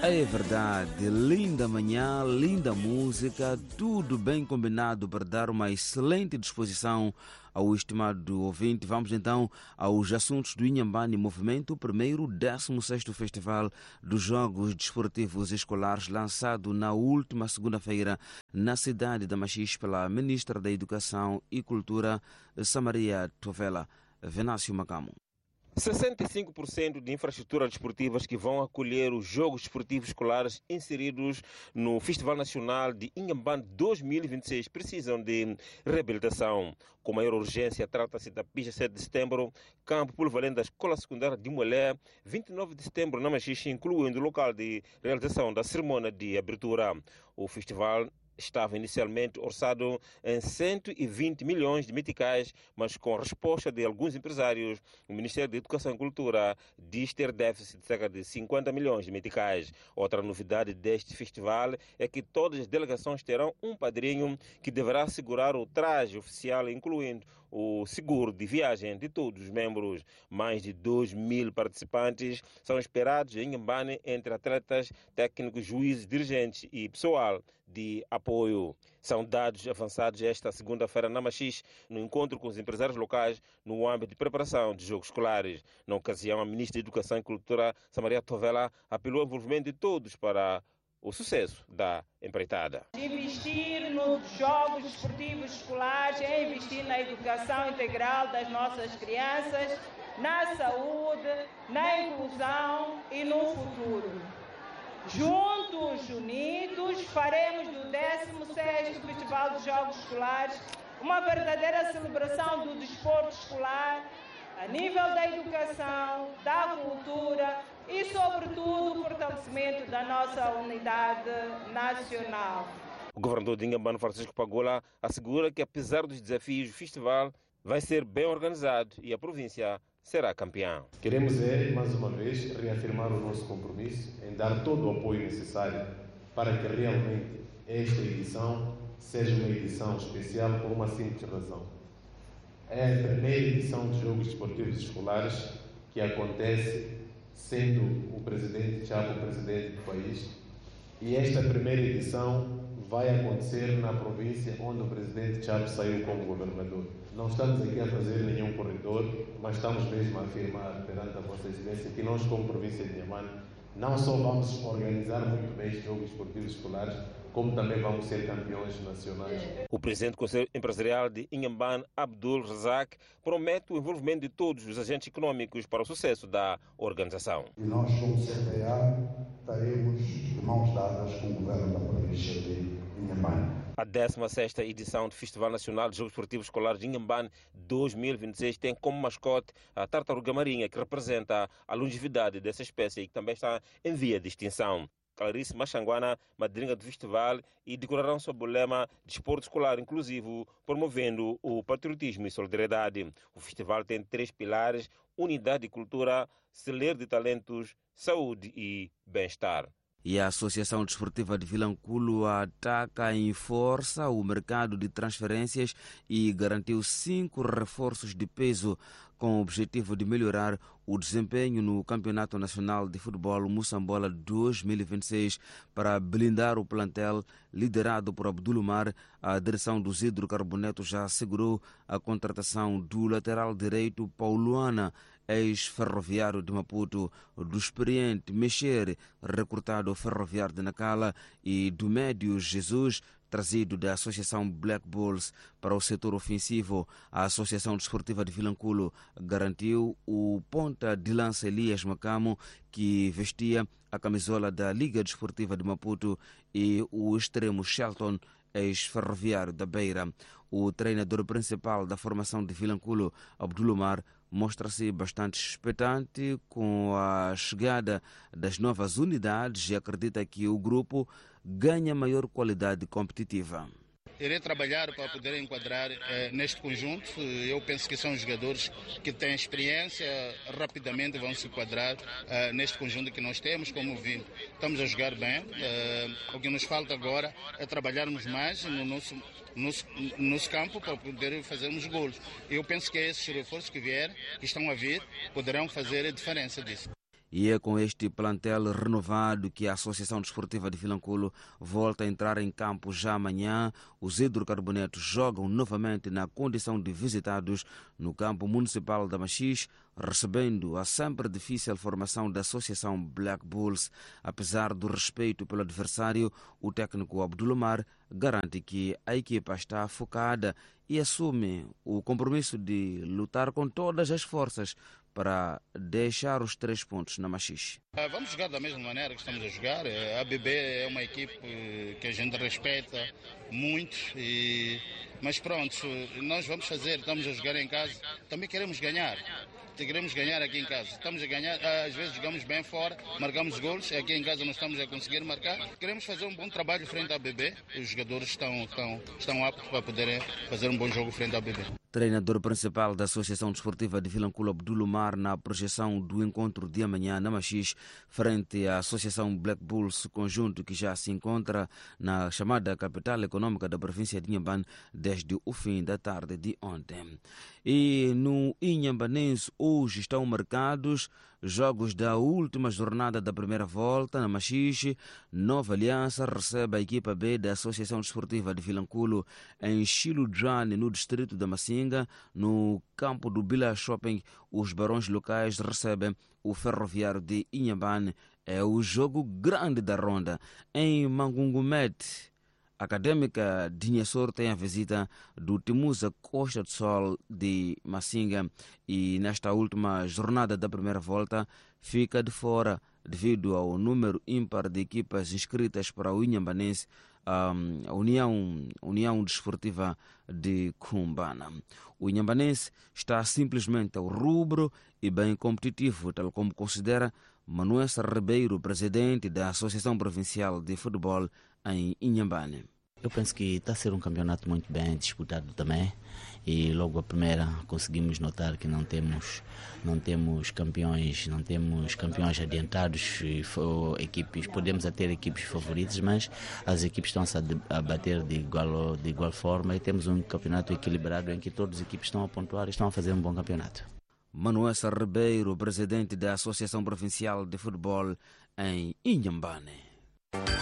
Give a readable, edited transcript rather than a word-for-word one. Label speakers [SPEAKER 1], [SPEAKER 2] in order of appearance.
[SPEAKER 1] É verdade, linda manhã, linda música, tudo bem combinado para dar uma excelente disposição ao estimado ouvinte. Vamos então aos assuntos do Inhambane Movimento, o primeiro 16º Festival dos Jogos Desportivos Escolares, lançado na última segunda-feira na cidade da Machixe pela Ministra da Educação e Cultura, Samaria Tovela. Venâncio Macamo.
[SPEAKER 2] 65% de infraestruturas desportivas que vão acolher os Jogos Desportivos Escolares inseridos no Festival Nacional de Inhambane 2026 precisam de reabilitação. Com maior urgência, trata-se da pista 7 de setembro, campo polivalente da Escola Secundária de Mulher, 29 de setembro na Machixe, incluindo o local de realização da cerimônia de abertura. O festival estava inicialmente orçado em 120 milhões de meticais, mas com a resposta de alguns empresários, o Ministério da Educação e Cultura diz ter déficit de cerca de 50 milhões de meticais. Outra novidade deste festival é que todas as delegações terão um padrinho que deverá assegurar o traje oficial, incluindo o seguro de viagem de todos os membros. Mais de 2.000 participantes são esperados em Inhambane, entre atletas, técnicos, juízes, dirigentes e pessoal de apoio. São dados avançados esta segunda-feira na Machixe, no encontro com os empresários locais no âmbito de preparação de Jogos Escolares. Na ocasião, a Ministra da Educação e Cultura, Samaria Tovela, apelou ao envolvimento de todos para o sucesso da empreitada.
[SPEAKER 3] Investir nos Jogos Desportivos Escolares é investir na educação integral das nossas crianças, na saúde, na inclusão e no futuro. Juntos, unidos, faremos do 16º Festival dos Jogos Escolares uma verdadeira celebração do desporto escolar a nível da educação, da cultura e, sobretudo, o fortalecimento da nossa unidade nacional.
[SPEAKER 2] O governador de Inhambane, Francisco Pagola, assegura que, apesar dos desafios, o festival vai ser bem organizado e a província será campeã.
[SPEAKER 4] Queremos, mais uma vez, reafirmar o nosso compromisso em dar todo o apoio necessário para que realmente esta edição seja uma edição especial por uma simples razão. É a primeira edição dos Jogos Desportivos Escolares que acontece sendo o Presidente Chabo o presidente do país, e esta primeira edição vai acontecer na província onde o Presidente Chabo saiu como governador. Não estamos aqui a fazer nenhum corredor, mas estamos mesmo a afirmar perante a Vossa Excelência que nós, como província de Inhambane, não só vamos organizar muito bem os Jogos Esportivos Escolares, como também vamos ser campeões nacionais.
[SPEAKER 2] O presidente do Conselho Empresarial de Inhambane, Abdul Razak, promete o envolvimento de todos os agentes econômicos para o sucesso da organização.
[SPEAKER 5] E nós, como CPA, estaremos de mãos dadas com o governo da província de Inhambane.
[SPEAKER 2] A 16ª edição do Festival Nacional de Jogos Esportivos Escolares de Inhambane 2026 tem como mascote a tartaruga marinha, que representa a longevidade dessa espécie e que também está em via de extinção. Clarice Machanguana, madrinha do festival, e decorarão sob o lema Desporto Escolar Inclusivo, promovendo o patriotismo e solidariedade. O festival tem 3 pilares: unidade e cultura, celeiro de talentos, saúde e bem-estar.
[SPEAKER 1] E a Associação Desportiva de Vilanculo ataca em força o mercado de transferências e garantiu 5 reforços de peso com o objetivo de melhorar o desempenho no Campeonato Nacional de Futebol Moçambola 2026. Para blindar o plantel liderado por Abdulumar, a direção dos hidrocarbonetos já assegurou a contratação do lateral direito Pauluana, ex-ferroviário de Maputo, do experiente Mexer, recrutado ao ferroviário de Nacala, e do médio Jesus, trazido da Associação Black Bulls para o setor ofensivo. A Associação Desportiva de Vilanculo garantiu o ponta de lança Elias Macamo, que vestia a camisola da Liga Desportiva de Maputo, e o extremo Shelton, ex-ferroviário da Beira. O treinador principal da formação de Vilanculo, Abdulumar, mostra-se bastante expectante com a chegada das novas unidades e acredita que o grupo ganha maior qualidade competitiva.
[SPEAKER 6] Irei trabalhar para poder enquadrar neste conjunto. Eu penso que são jogadores que têm experiência, rapidamente vão se enquadrar neste conjunto que nós temos. Como vi, estamos a jogar bem. O que nos falta agora é trabalharmos mais no nosso campo para poder fazermos golos. Eu penso que esses reforços que estão a vir, poderão fazer a diferença disso.
[SPEAKER 1] E é com este plantel renovado que a Associação Desportiva de Vilanculo volta a entrar em campo já amanhã. Os hidrocarbonetos jogam novamente na condição de visitados no campo municipal da Machis, recebendo a sempre difícil formação da Associação Black Bulls. Apesar do respeito pelo adversário, o técnico Abdulomar garante que a equipa está focada e assume o compromisso de lutar com todas as forças para deixar os 3 pontos na Machis.
[SPEAKER 6] Vamos jogar da mesma maneira que estamos a jogar. A ABB é uma equipe que a gente respeita muito, mas pronto, nós vamos fazer, estamos a jogar em casa, também queremos ganhar. Queremos ganhar aqui em casa. Estamos a ganhar, às vezes jogamos bem fora, marcamos golos, aqui em casa não estamos a conseguir marcar. Queremos fazer um bom trabalho frente à ABB. Os jogadores estão aptos para poderem fazer um bom jogo frente à ABB.
[SPEAKER 1] Treinador principal da Associação Desportiva de Vilanculo, Abdulomar, na projeção do encontro de amanhã na Machis, frente à Associação Black Bulls, conjunto que já se encontra na chamada capital econômica da província de Inhambane desde o fim da tarde de ontem. E no Inhambanense hoje estão marcados jogos da última jornada da primeira volta na Machis. Nova Aliança recebe a equipa B da Associação Desportiva de Vilanculo em Xiludrane, no distrito da Massinga. No campo do Bila Shopping, os barões locais recebem o Ferroviário de Inhambane. É o jogo grande da ronda. Em Mangungumete, a Académica de Inhassor tem a visita do Timusa Costa do Sol de Massinga e nesta última jornada da primeira volta fica de fora devido ao número ímpar de equipas inscritas para o Inhambanense, a União Desportiva de Cumbana. O Inhambanense está simplesmente ao rubro e bem competitivo, tal como considera Manuel Ribeiro, presidente da Associação Provincial de Futebol em Inhambane.
[SPEAKER 7] Eu penso que está a ser um campeonato muito bem disputado também e logo a primeira conseguimos notar que não temos campeões adiantados, equipes, podemos ter equipes favoritas, mas as equipes estão-se a bater de igual forma e temos um campeonato equilibrado em que todas as equipes estão a pontuar e estão a fazer um bom campeonato.
[SPEAKER 1] Manuel Ribeiro, presidente da Associação Provincial de Futebol em Inhambane.